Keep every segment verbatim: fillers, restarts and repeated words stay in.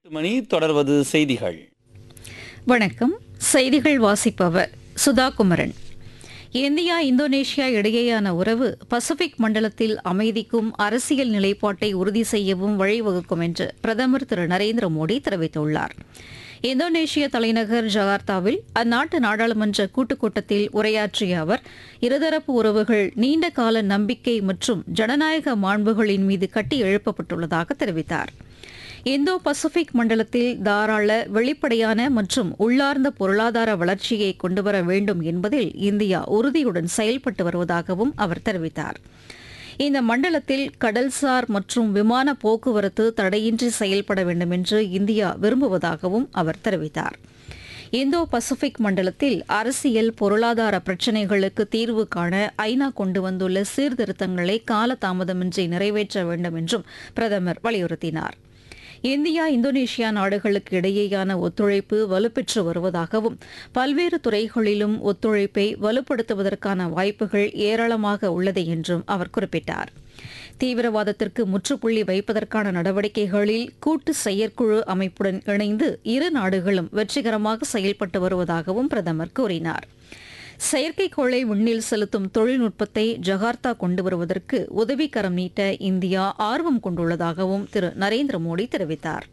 மணி தொடர்வது செய்திகள். வணக்கம். செய்திகள் வாசிப்பவர் சுதா குமரன். இந்தியா இந்தோனேஷியா இடையேயான உறவு பசிபிக் மண்டலத்தில் அமைதிக்கும் அரசியல் நிலைப்பாட்டை உறுதி செய்யவும் வழிவகுக்கும் என்று பிரதமர் திரு நரேந்திர மோடி தெரிவித்துள்ளார். இந்தோனேஷிய தலைநகர் ஜகார்த்தாவில் அந்நாட்டு நாடாளுமன்ற கூட்டுக் கூட்டத்தில் உரையாற்றிய அவர் இருதரப்பு உறவுகள் நீண்டகால நம்பிக்கை மற்றும் ஜனநாயக மாண்புகளின் மீது கட்டி எழுப்பப்பட்டுள்ளதாக தெரிவித்தார். இந்தோ பசிபிக் மண்டலத்தில் தாராள வெளிப்படையான மற்றும் உள்ளார்ந்த பொருளாதார வளர்ச்சியை கொண்டுவர வேண்டும் என்பதில் இந்தியா உறுதியுடன் செயல்பட்டு வருவதாகவும் அவர் தெரிவித்தார். இந்த மண்டலத்தில் கடல்சார் மற்றும் விமான போக்குவரத்து தடையின்றி செயல்பட வேண்டும் என்று இந்தியா விரும்புவதாகவும் அவர் தெரிவித்தார். இந்தோ பசிபிக் மண்டலத்தில் அரசியல் பொருளாதார பிரச்சினைகளுக்கு தீர்வு காண ஐநா கொண்டு வந்துள்ள சீர்திருத்தங்களை காலதாமதமின்றி நிறைவேற்ற வேண்டும் என்றும் பிரதமர் வலியுறுத்தினார். இந்தியா இந்தோனேஷியா நாடுகளுக்கு இடையேயான ஒத்துழைப்பு வலுப்பெற்று வருவதாகவும் பல்வேறு துறைகளிலும் ஒத்துழைப்பை வலுப்படுத்துவதற்கான வாய்ப்புகள் ஏராளமாக உள்ளது என்றும் அவர் குறிப்பிட்டார். தீவிரவாதத்திற்கு முற்றுப்புள்ளி வைப்பதற்கான நடவடிக்கைகளில் கூட்டு செயற்குழு அமைப்புடன் இணைந்து இரு நாடுகளும் வெற்றிகரமாக செயல்பட்டு வருவதாகவும் பிரதமர் கூறினார். செயற்கைக்கோளை விண்ணில் செலுத்தும் தொழில்நுட்பத்தை ஜகார்த்தா கொண்டு வருவதற்கு உதவிக்கரம் நீட்ட இந்தியா ஆர்வம் கொண்டுள்ளதாகவும் திரு நரேந்திர மோடி தெரிவித்தார்.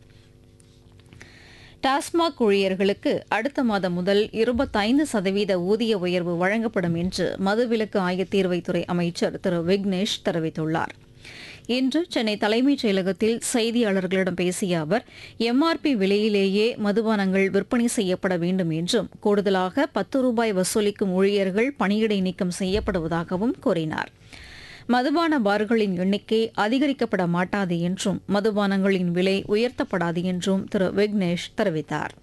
டாஸ்மாக் ஊழியர்களுக்கு அடுத்த மாதம் முதல் இருபத்தைந்து சதவீத ஊதிய உயர்வு வழங்கப்படும் என்று மதுவிலக்கு ஆயத்தீர்வைத்துறை அமைச்சர் திரு விக்னேஷ் தெரிவித்துள்ளார். இன்று சென்னை தலைமைச் செயலகத்தில் செய்தியாளர்களிடம் பேசிய அவர் எம்ஆர்பி விலையிலேயே மதுபானங்கள் விற்பனை செய்யப்பட வேண்டும் என்றும் கூடுதலாக பத்து ரூபாய் வசூலிக்கும் ஊழியர்கள் பணியிடை நீக்கம் செய்யப்படுவதாகவும் கூறினார். மதுபான பார்களின் எண்ணிக்கை அதிகரிக்கப்பட மாட்டாது என்றும் மதுபானங்களின் விலை உயர்த்தப்படாது என்றும் திரு விக்னேஷ் தெரிவித்தார்.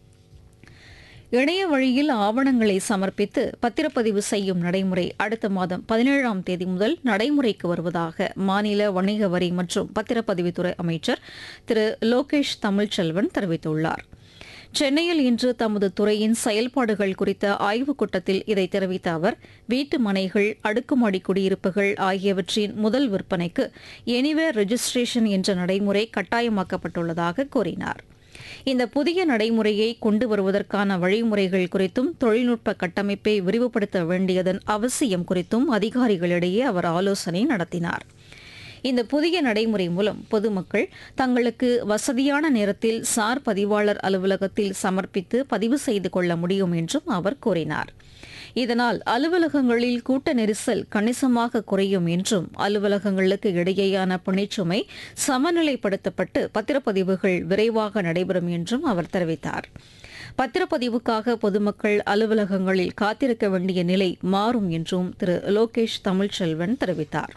இணைய வழியில் ஆவணங்களை சமர்ப்பித்து பத்திரப்பதிவு செய்யும் நடைமுறை அடுத்த மாதம் பதினேழாம் தேதி முதல் நடைமுறைக்கு வருவதாக மாநில வணிக வரி மற்றும் பத்திரப்பதிவுத்துறை அமைச்சர் திரு லோகேஷ் தமிழ்ச்செல்வன் தெரிவித்துள்ளார். சென்னையில் இன்று தமது துறையின் செயல்பாடுகள் குறித்த ஆய்வுக் கூட்டத்தில் இதை தெரிவித்த அவர் வீட்டு மனைகள், அடுக்குமாடி குடியிருப்புகள் ஆகியவற்றின் முதல் விற்பனைக்கு எனிவேர் ரெஜிஸ்ட்ரேஷன் என்ற நடைமுறை கட்டாயமாக்கப்பட்டுள்ளதாக கூறினார். இந்த புதிய நடைமுறையை கொண்டு வருவதற்கான வழிமுறைகள் குறித்தும் தொழில்நுட்ப கட்டமைப்பை விரிவுபடுத்த வேண்டியதன் அவசியம் குறித்தும் அதிகாரிகளிடையே அவர் ஆலோசனை நடத்தினார். இந்த புதிய நடைமுறை மூலம் பொதுமக்கள் தங்களுக்கு வசதியான நேரத்தில் சார் பதிவாளர் அலுவலகத்தில் சமர்ப்பித்து பதிவு செய்து கொள்ள முடியும் என்றும் அவர் கூறினார். இதனால் அலுவலகங்களில் கூட்ட நெரிசல் கணிசமாக குறையும் என்றும் அலுவலகங்களுக்கு இடையேயான பணிச்சுமை சமநிலைப்படுத்தப்பட்டு பத்திரப்பதிவுகள் விரைவாக நடைபெறும் என்றும் அவர் தெரிவித்தார். பத்திரப்பதிவுக்காக பொதுமக்கள் அலுவலகங்களில் காத்திருக்க வேண்டிய நிலை மாறும் என்றும் திரு லோகேஷ் தமிழ்ச்செல்வன் தெரிவித்தார்.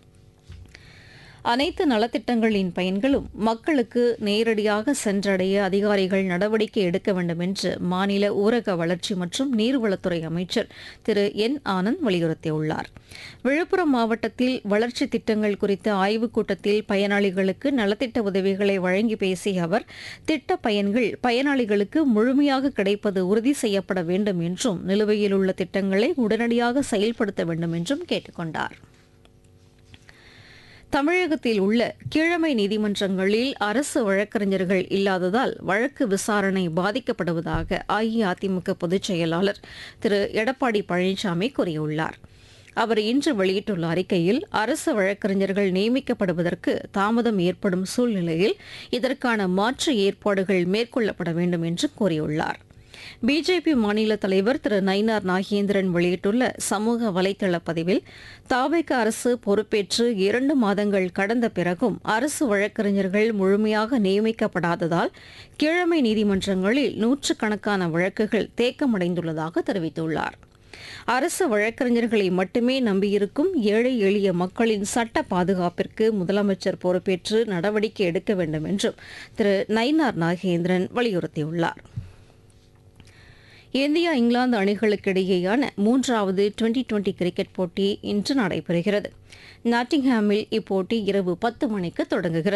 அனைத்து நலத்திட்டங்களின் பயன்களும் மக்களுக்கு நேரடியாக சென்றடைய அதிகாரிகள் நடவடிக்கை எடுக்க வேண்டும் என்று மாநில ஊரக வளர்ச்சி மற்றும் நீர்வளத்துறை அமைச்சர் திரு என் ஆனந்த் வலியுறுத்தியுள்ளார். விழுப்புரம் மாவட்டத்தில் வளர்ச்சித் திட்டங்கள் குறித்த ஆய்வுக் கூட்டத்தில் பயனாளிகளுக்கு நலத்திட்ட உதவிகளை வழங்கி பேசிய அவர் திட்ட பயன்கள் பயனாளிகளுக்கு முழுமையாக கிடைப்பது உறுதி செய்யப்பட வேண்டும் என்றும் நிலுவையில் உள்ள திட்டங்களை உடனடியாக செயல்படுத்த வேண்டும் என்றும் கேட்டுக் கொண்டார். தமிழகத்தில் உள்ள கீழமை நீதிமன்றங்களில் அரசு வழக்கறிஞர்கள் இல்லாததால் வழக்கு விசாரணை பாதிக்கப்படுவதாக அஇஅதிமுக பொதுச் செயலாளர் திரு எடப்பாடி பழனிசாமி கூறியுள்ளார். அவர் இன்று வெளியிட்டுள்ள அறிக்கையில் அரசு வழக்கறிஞர்கள் நியமிக்கப்படுவதற்கு தாமதம் ஏற்படும் சூழ்நிலையில் இதற்கான மாற்று ஏற்பாடுகள் மேற்கொள்ளப்பட வேண்டும் என்று கூறியுள்ளார். பிஜேபி மாநில தலைவர் திரு நயினார் நாகேந்திரன் வெளியிட்டுள்ள சமூக வலைதள பதிவில் தாவேக அரசு பொறுப்பேற்று இரண்டு மாதங்கள் கடந்த பிறகும் அரசு வழக்கறிஞர்கள் முழுமையாக நியமிக்கப்படாததால் கீழமை நீதிமன்றங்களில் நூற்றுக்கணக்கான வழக்குகள் தேக்கமடைந்துள்ளதாக தெரிவித்துள்ளார். அரசு வழக்கறிஞர்களை மட்டுமே நம்பியிருக்கும் ஏழை எளிய மக்களின் சட்ட பாதுகாப்பிற்கு முதலமைச்சர் பொறுப்பேற்று நடவடிக்கை எடுக்க வேண்டும் என்றும் திரு நயினார் நாகேந்திரன் வலியுறுத்தியுள்ளார். இந்தியா இங்கிலாந்து அணிகளுக்கு இடையேயான மூன்றாவது டுவெண்டி டுவெண்டி கிரிக்கெட் போட்டி இன்று நடைபெறுகிறது. நாட்டிங்ஹாமில் இப்போட்டி இரவு பத்து மணிக்கு தொடங்குகிறது.